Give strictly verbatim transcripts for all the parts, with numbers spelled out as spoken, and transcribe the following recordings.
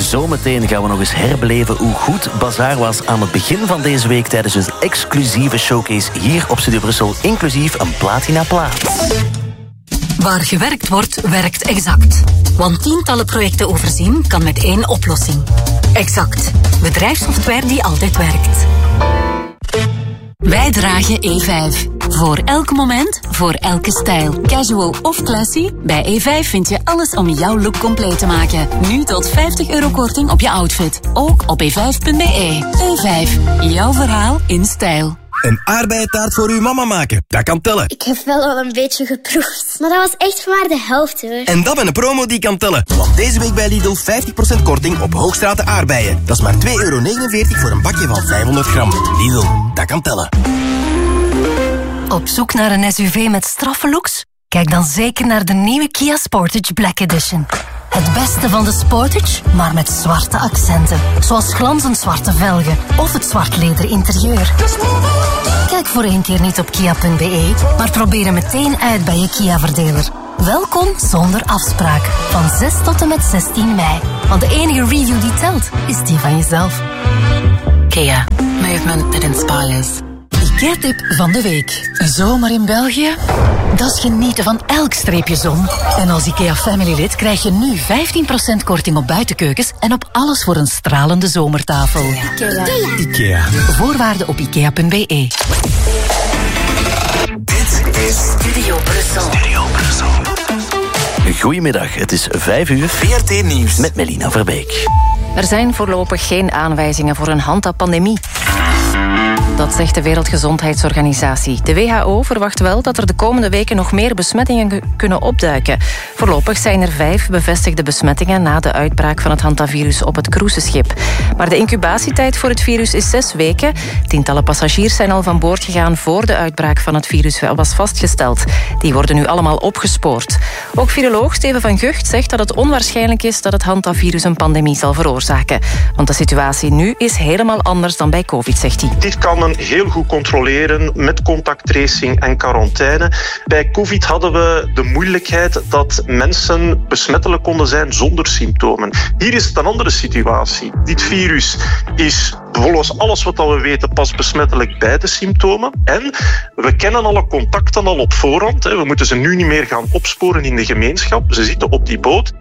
Zometeen gaan we nog eens herbeleven hoe goed Bazaar was aan het begin van deze week tijdens een exclusieve showcase hier op Studio Brussel, inclusief een platina-plaat. Waar gewerkt wordt, werkt Exact. Want tientallen projecten overzien kan met één oplossing. Exact. Bedrijfssoftware die altijd werkt. Wij dragen E vijf. Voor elk moment, voor elke stijl. Casual of classy, bij E vijf vind je alles om jouw look compleet te maken. Nu tot vijftig euro korting op je outfit. Ook op e vijf punt b e. E vijf, jouw verhaal in stijl. Een aardbeientaart voor uw mama maken, dat kan tellen. Ik heb wel al een beetje geproefd, maar dat was echt maar de helft hoor. En dat met een promo die kan tellen. Want deze week bij Lidl vijftig procent korting op hoogstraten aardbeien. Dat is maar twee euro negenenveertig voor een bakje van vijfhonderd gram. Lidl, dat kan tellen. Op zoek naar een S U V met straffe looks? Kijk dan zeker naar de nieuwe Kia Sportage Black Edition. Het beste van de Sportage, maar met zwarte accenten. Zoals glanzend zwarte velgen of het zwart leder interieur. Kijk voor één keer niet op kia punt b e, maar probeer hem meteen uit bij je Kia-verdeler. Welkom zonder afspraak. Van zes tot en met zestien mei. Want de enige review die telt, is die van jezelf. Kia. Movement that inspires. IKEA-tip van de week. Een zomer in België? Dat is genieten van elk streepje zon. En als IKEA Family-lid krijg je nu vijftien procent korting op buitenkeukens en op alles voor een stralende zomertafel. IKEA. IKEA. Voorwaarden op ikea punt b e. Dit is Studio Brussel. Studio Brussel. Goedemiddag, het is vijf uur. V R T Nieuws. Met Melina Verbeek. Er zijn voorlopig geen aanwijzingen voor een handtapandemie. Dat zegt de Wereldgezondheidsorganisatie. De W H O verwacht wel dat er de komende weken nog meer besmettingen kunnen opduiken. Voorlopig zijn er vijf bevestigde besmettingen na de uitbraak van het hantavirus op het cruiseschip. Maar de incubatietijd voor het virus is zes weken. Tientallen passagiers zijn al van boord gegaan voor de uitbraak van het virus was vastgesteld. Die worden nu allemaal opgespoord. Ook viroloog Steven van Gucht zegt dat het onwaarschijnlijk is dat het hantavirus een pandemie zal veroorzaken. Want de situatie nu is helemaal anders dan bij COVID, zegt hij. Dit kan men heel goed controleren met contacttracing en quarantaine. Bij COVID hadden we de moeilijkheid dat mensen besmettelijk konden zijn zonder symptomen. Hier is het een andere situatie. Dit virus is volgens alles wat we weten pas besmettelijk bij de symptomen. En we kennen alle contacten al op voorhand. We moeten ze nu niet meer gaan opsporen in de gemeenschap. Ze zitten op die boot.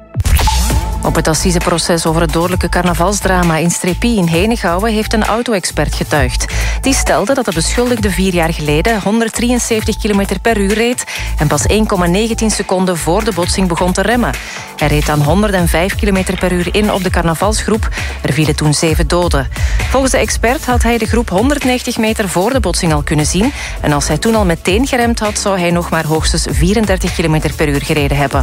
Op het assiseproces over het dodelijke carnavalsdrama in Strepie in Henegouwen heeft een auto-expert getuigd. Die stelde dat de beschuldigde vier jaar geleden honderddrieënzeventig kilometer per uur reed en pas één komma negentien seconden voor de botsing begon te remmen. Hij reed dan honderdvijf kilometer per uur in op de carnavalsgroep. Er vielen toen zeven doden. Volgens de expert had hij de groep honderdnegentig meter voor de botsing al kunnen zien. En als hij toen al meteen geremd had, zou hij nog maar hoogstens vierendertig kilometer per uur gereden hebben.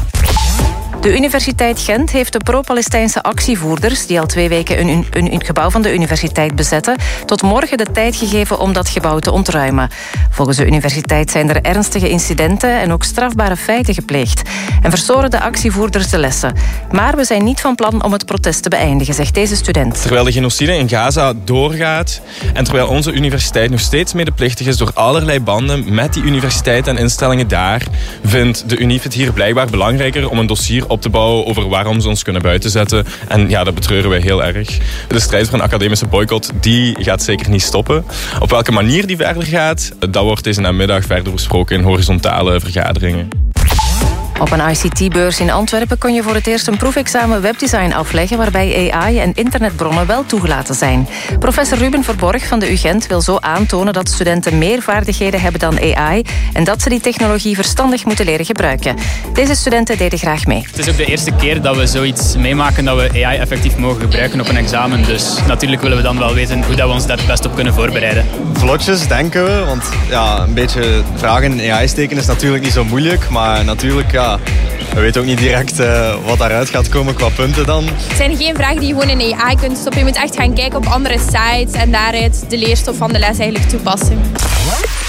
De Universiteit Gent heeft de pro-Palestijnse actievoerders, die al twee weken een, een, een gebouw van de universiteit bezetten, tot morgen de tijd gegeven om dat gebouw te ontruimen. Volgens de universiteit zijn er ernstige incidenten en ook strafbare feiten gepleegd. En verstoren de actievoerders de lessen. Maar we zijn niet van plan om het protest te beëindigen, zegt deze student. Terwijl de genocide in Gaza doorgaat en terwijl onze universiteit nog steeds medeplichtig is door allerlei banden met die universiteit en instellingen daar, vindt de Unief het hier blijkbaar belangrijker om een dossier op te bouwen over waarom ze ons kunnen buitenzetten. En ja, dat betreuren wij heel erg. De strijd voor een academische boycott, die gaat zeker niet stoppen. Op welke manier die verder gaat, dat wordt deze namiddag verder besproken in horizontale vergaderingen. Op een I C T-beurs in Antwerpen kon je voor het eerst een proefexamen webdesign afleggen waarbij A I en internetbronnen wel toegelaten zijn. Professor Ruben Verborg van de U Gent wil zo aantonen dat studenten meer vaardigheden hebben dan A I en dat ze die technologie verstandig moeten leren gebruiken. Deze studenten deden graag mee. Het is ook de eerste keer dat we zoiets meemaken dat we A I effectief mogen gebruiken op een examen. Dus natuurlijk willen we dan wel weten hoe dat we ons daar het best op kunnen voorbereiden. Vlotjes denken we, want ja, een beetje vragen in A I steken is natuurlijk niet zo moeilijk, maar natuurlijk ja, we weten ook niet direct uh, wat daaruit gaat komen qua punten dan. Het zijn geen vragen die je gewoon in A I kunt stoppen. Je moet echt gaan kijken op andere sites en daaruit de leerstof van de les eigenlijk toepassen.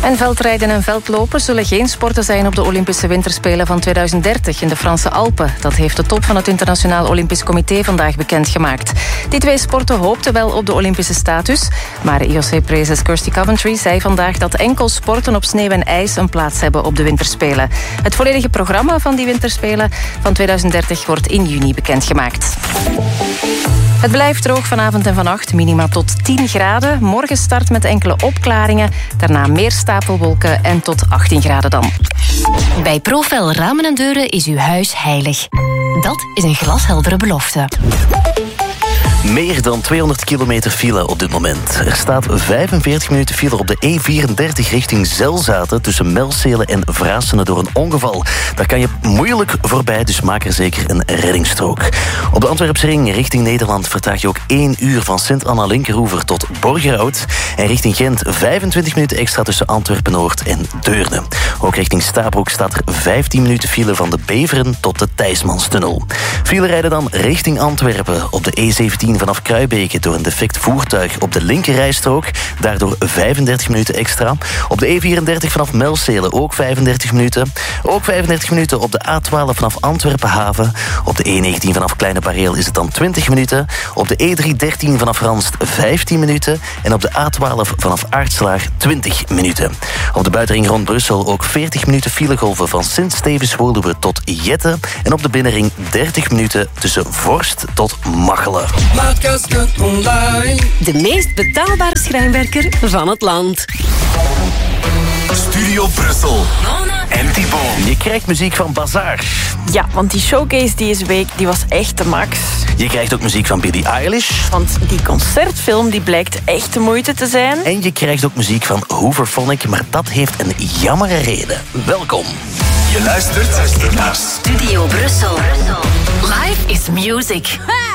En veldrijden en veldlopen zullen geen sporten zijn op de Olympische Winterspelen van tweeduizend dertig in de Franse Alpen. Dat heeft de top van het Internationaal Olympisch Comité vandaag bekendgemaakt. Die twee sporten hoopten wel op de Olympische status, maar I O C-prezes Kirsty Coventry zei vandaag dat enkel sporten op sneeuw en ijs een plaats hebben op de Winterspelen. Het volledige programma van die Winterspelen van tweeduizend dertig wordt in juni bekendgemaakt. Het blijft droog vanavond en vannacht, minima tot tien graden. Morgen start met enkele opklaringen, daarna meer stapelwolken en tot achttien graden dan. Bij Profel Ramen en Deuren is uw huis heilig. Dat is een glasheldere belofte. Meer dan tweehonderd kilometer file op dit moment. Er staat vijfenveertig minuten file op de E vierendertig richting Zelzaten tussen Melcelen en Vraassene door een ongeval. Daar kan je moeilijk voorbij, dus maak er zeker een reddingsstrook. Op de Antwerpsring richting Nederland vertraag je ook één uur van Sint-Anna-Linkeroever tot Borgerhout. En richting Gent vijfentwintig minuten extra tussen Antwerpen-Noord en Deurne. Ook richting Stabroek staat er vijftien minuten file van de Beveren tot de Thijsmanstunnel. File rijden dan richting Antwerpen op de E zeventien vanaf Kruibeke door een defect voertuig op de linkerrijstrook. Daardoor vijfendertig minuten extra. Op de E vierendertig vanaf Melcelen ook vijfendertig minuten. Ook vijfendertig minuten op de A twaalf vanaf Antwerpen-Haven. Op de E negentien vanaf Kleine Bareel is het dan twintig minuten. Op de E driehonderddertien vanaf Ranst vijftien minuten. En op de A twaalf vanaf Aartslaar twintig minuten. Op de buitenring rond Brussel ook veertig minuten filegolven van Sint-Stevens-Woluwe tot Jette. En op de binnenring dertig minuten tussen Vorst tot Machelen. De meest betaalbare schrijnwerker van het land. Studio Brussel. En Thibaut. Je krijgt muziek van Bazaar. Ja, want die showcase deze week die was echt de max. Je krijgt ook muziek van Billie Eilish. Want die concertfilm die blijkt echt de moeite te zijn. En je krijgt ook muziek van Hooverphonic, maar dat heeft een jammere reden. Welkom. Je luistert naar Studio Brussel. Life is music.